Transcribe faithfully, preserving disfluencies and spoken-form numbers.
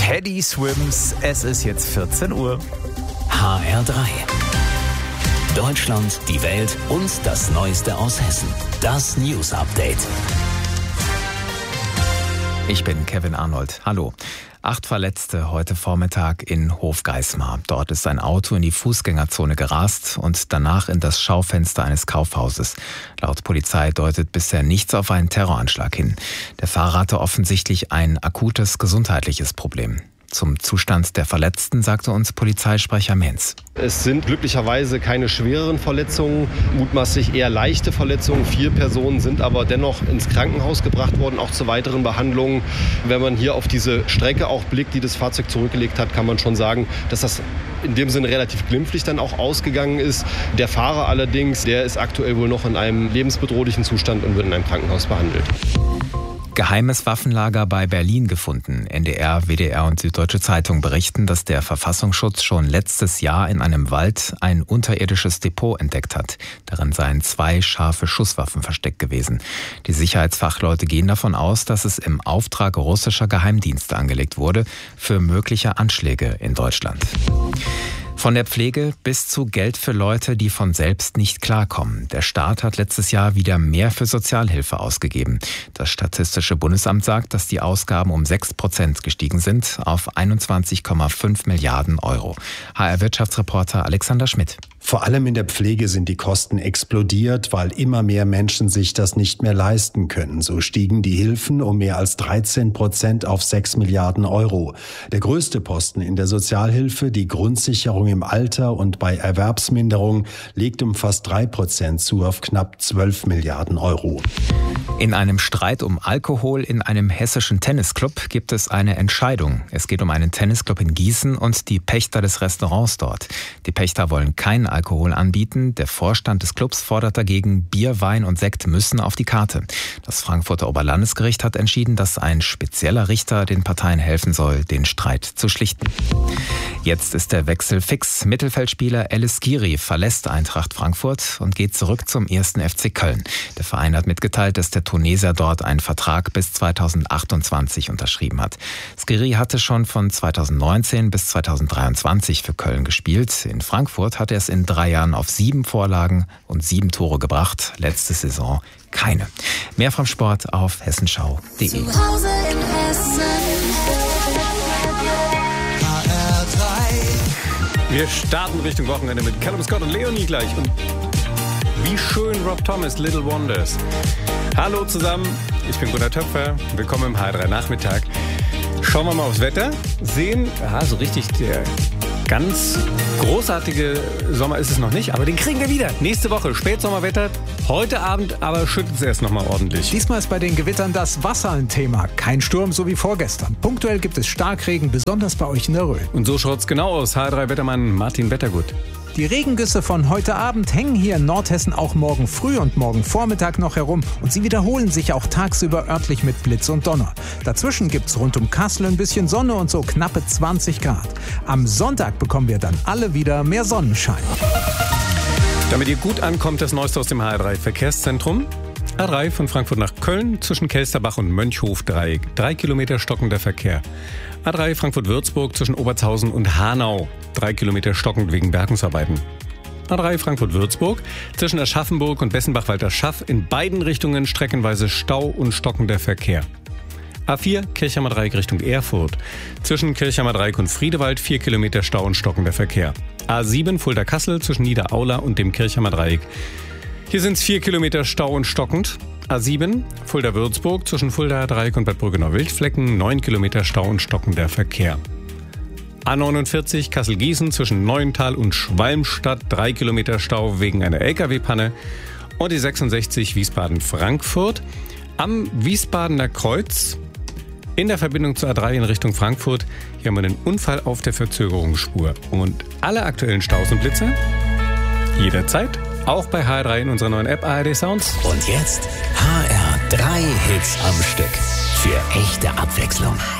Teddy Swims. Es ist jetzt vierzehn Uhr. H R drei. Deutschland, die Welt und das Neueste aus Hessen. Das News Update. Ich bin Kevin Arnold. Hallo. Acht Verletzte heute Vormittag in Hofgeismar. Dort ist ein Auto in die Fußgängerzone gerast und danach in das Schaufenster eines Kaufhauses. Laut Polizei deutet bisher nichts auf einen Terroranschlag hin. Der Fahrer hatte offensichtlich ein akutes gesundheitliches Problem. Zum Zustand der Verletzten sagte uns Polizeisprecher Menz. Es sind glücklicherweise keine schwereren Verletzungen, mutmaßlich eher leichte Verletzungen. Vier Personen sind aber dennoch ins Krankenhaus gebracht worden, auch zu weiteren Behandlungen. Wenn man hier auf diese Strecke auch blickt, die das Fahrzeug zurückgelegt hat, kann man schon sagen, dass das in dem Sinne relativ glimpflich dann auch ausgegangen ist. Der Fahrer allerdings, der ist aktuell wohl noch in einem lebensbedrohlichen Zustand und wird in einem Krankenhaus behandelt. Geheimes Waffenlager bei Berlin gefunden. N D R, W D R und Süddeutsche Zeitung berichten, dass der Verfassungsschutz schon letztes Jahr in einem Wald ein unterirdisches Depot entdeckt hat. Darin seien zwei scharfe Schusswaffen versteckt gewesen. Die Sicherheitsfachleute gehen davon aus, dass es im Auftrag russischer Geheimdienste angelegt wurde für mögliche Anschläge in Deutschland. Von der Pflege bis zu Geld für Leute, die von selbst nicht klarkommen. Der Staat hat letztes Jahr wieder mehr für Sozialhilfe ausgegeben. Das Statistische Bundesamt sagt, dass die Ausgaben um sechs Prozent gestiegen sind auf einundzwanzig Komma fünf Milliarden Euro. H R-Wirtschaftsreporter Alexander Schmidt. Vor allem in der Pflege sind die Kosten explodiert, weil immer mehr Menschen sich das nicht mehr leisten können. So stiegen die Hilfen um mehr als dreizehn Prozent auf sechs Milliarden Euro. Der größte Posten in der Sozialhilfe, die Grundsicherung im Alter und bei Erwerbsminderung, legt um fast drei Prozent zu auf knapp zwölf Milliarden Euro. In einem Streit um Alkohol in einem hessischen Tennisclub gibt es eine Entscheidung. Es geht um einen Tennisclub in Gießen und die Pächter des Restaurants dort. Die Pächter wollen keinen Alkohol anbieten. Der Vorstand des Clubs fordert dagegen, Bier, Wein und Sekt müssen auf die Karte. Das Frankfurter Oberlandesgericht hat entschieden, dass ein spezieller Richter den Parteien helfen soll, den Streit zu schlichten. Jetzt ist der Wechsel fix. Mittelfeldspieler Elis Giri verlässt Eintracht Frankfurt und geht zurück zum ersten F C Köln. Der Verein hat mitgeteilt, dass der Tunesier dort einen Vertrag bis zweitausendachtundzwanzig unterschrieben hat. Skiri hatte schon von zweitausendneunzehn bis zweitausenddreiundzwanzig für Köln gespielt. In Frankfurt hat er es in drei Jahren auf sieben Vorlagen und sieben Tore gebracht. Letzte Saison keine. Mehr vom Sport auf hessenschau punkt de. Zu Hause in Hessen. H R drei. Wir starten Richtung Wochenende mit Callum Scott und Leonie gleich. Und wie schön Rob Thomas, Little Wonders. Hallo zusammen, ich bin Gunnar Töpfer. Willkommen im H R drei Nachmittag. Schauen wir mal aufs Wetter. Sehen, ja, so richtig der ganz großartige Sommer ist es noch nicht, aber den kriegen wir wieder. Nächste Woche Spätsommerwetter. Heute Abend aber schüttet es erst noch mal ordentlich. Diesmal ist bei den Gewittern das Wasser ein Thema. Kein Sturm, so wie vorgestern. Punktuell gibt es Starkregen, besonders bei euch in der Rhön. Und so schaut's genau aus. H R drei Wettermann Martin Wettergut. Die Regengüsse von heute Abend hängen hier in Nordhessen auch morgen früh und morgen Vormittag noch herum und sie wiederholen sich auch tagsüber örtlich mit Blitz und Donner. Dazwischen gibt's rund um Kassel ein bisschen Sonne und so knappe zwanzig Grad. Am Sonntag bekommen wir dann alle wieder mehr Sonnenschein. Damit ihr gut ankommt, das Neueste aus dem H R drei Verkehrszentrum. A drei von Frankfurt nach Köln zwischen Kelsterbach und Mönchhof-Dreieck. Drei Kilometer stockender Verkehr. A drei Frankfurt-Würzburg zwischen Obertshausen und Hanau. Drei Kilometer stockend wegen Bergungsarbeiten. A drei Frankfurt-Würzburg zwischen Aschaffenburg und Bessenbach-Walterschaff in beiden Richtungen streckenweise Stau und stockender Verkehr. A vier Kirchheimer Dreieck Richtung Erfurt. Zwischen Kirchheimer Dreieck und Friedewald vier Kilometer Stau und stockender Verkehr. A sieben Fulda-Kassel zwischen Niederaula und dem Kirchheimer Dreieck. Hier sind es vier Kilometer Stau und stockend. A sieben Fulda-Würzburg zwischen Fulda Dreieck und Bad Brüggenau-Wildflecken neun Kilometer Stau und stockender Verkehr. A neunundvierzig Kassel-Gießen zwischen Neuental und Schwalmstadt drei Kilometer Stau wegen einer L K W-Panne. Und die sechsundsechzig Wiesbaden-Frankfurt am Wiesbadener Kreuz in der Verbindung zur A drei in Richtung Frankfurt. Hier haben wir einen Unfall auf der Verzögerungsspur. Und alle aktuellen Staus und Blitze jederzeit auch bei H R drei in unserer neuen App A R D Sounds. Und jetzt H R drei Hits am Stück. Für echte Abwechslung.